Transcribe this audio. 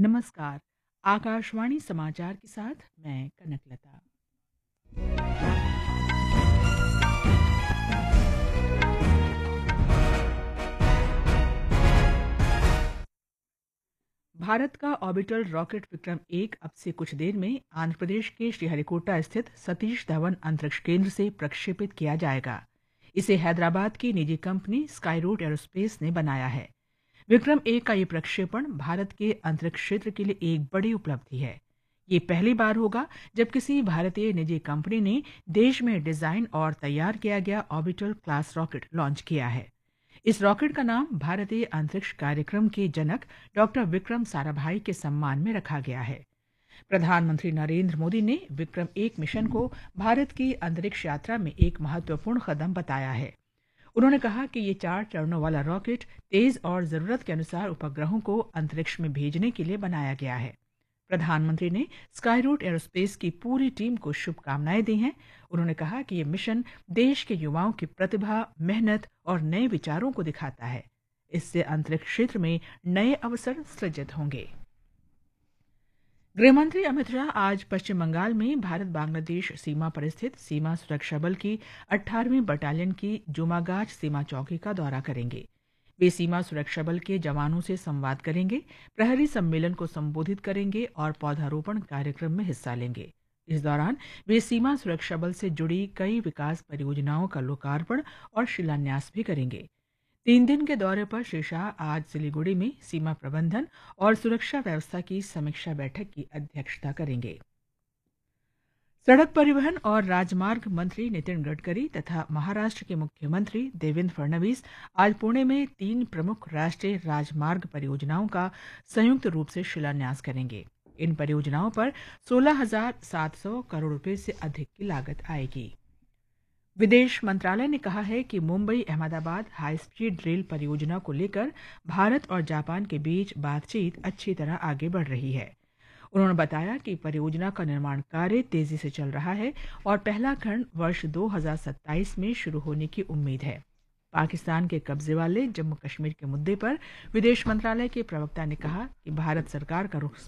नमस्कार। आकाशवाणी समाचार के साथ मैं कनकलता। भारत का ऑर्बिटल रॉकेट विक्रम एक अब से कुछ देर में आंध्र प्रदेश के श्रीहरिकोटा स्थित सतीश धवन अंतरिक्ष केंद्र से प्रक्षेपित किया जाएगा। इसे हैदराबाद की निजी कंपनी स्काईरूट एरोस्पेस ने बनाया है। विक्रम एक का ये प्रक्षेपण भारत के अंतरिक्ष क्षेत्र के लिए एक बड़ी उपलब्धि है। ये पहली बार होगा जब किसी भारतीय निजी कंपनी ने देश में डिजाइन और तैयार किया गया ऑर्बिटल क्लास रॉकेट लॉन्च किया है। इस रॉकेट का नाम भारतीय अंतरिक्ष कार्यक्रम के जनक डॉक्टर विक्रम साराभाई के सम्मान में रखा गया है। प्रधानमंत्री नरेंद्र मोदी ने विक्रम एक मिशन को भारत की अंतरिक्ष यात्रा में एक महत्वपूर्ण कदम बताया है। उन्होंने कहा कि ये 4 चरणों वाला रॉकेट तेज और जरूरत के अनुसार उपग्रहों को अंतरिक्ष में भेजने के लिए बनाया गया है। प्रधानमंत्री ने स्काईरूट एरोस्पेस की पूरी टीम को शुभकामनाएं दी हैं। उन्होंने कहा कि ये मिशन देश के युवाओं की प्रतिभा, मेहनत और नए विचारों को दिखाता है। इससे अंतरिक्ष क्षेत्र में नए अवसर सृजित होंगे। गृहमंत्री अमित शाह आज पश्चिम बंगाल में भारत बांग्लादेश सीमा पर स्थित सीमा सुरक्षा बल की 18वीं बटालियन की जुमागाच सीमा चौकी का दौरा करेंगे। वे सीमा सुरक्षा बल के जवानों से संवाद करेंगे, प्रहरी सम्मेलन को संबोधित करेंगे और पौधारोपण कार्यक्रम में हिस्सा लेंगे। इस दौरान वे सीमा सुरक्षा बल से जुड़ी कई विकास परियोजनाओं का लोकार्पण और शिलान्यास भी करेंगे। 3 दिन के दौरे पर श्री शाह आज सिलीगुड़ी में सीमा प्रबंधन और सुरक्षा व्यवस्था की समीक्षा बैठक की अध्यक्षता करेंगे। सड़क परिवहन और राजमार्ग मंत्री नितिन गडकरी तथा महाराष्ट्र के मुख्यमंत्री देवेंद्र फडणवीस आज पुणे में 3 प्रमुख राष्ट्रीय राजमार्ग परियोजनाओं का संयुक्त रूप से शिलान्यास करेंगे। इन परियोजनाओं पर 16,700 करोड़ रुपए से अधिक की लागत आएगी। विदेश मंत्रालय ने कहा है कि Mumbai Ahmedabad high speed rail परियोजना को लेकर भारत और जापान के बीच बातचीत अच्छी तरह आगे बढ़ रही है। उन्होंने बताया कि परियोजना का निर्माण कार्य तेजी से चल रहा है और पहला खंड वर्ष 2027 में शुरू होने की उम्मीद है। पाकिस्तान के कब्जे वाले जम्मू कश्मीर के मुद्दे पर विदेश मंत्रालय के प्रवक्ता ने कहा कि भारत सरकार का रुख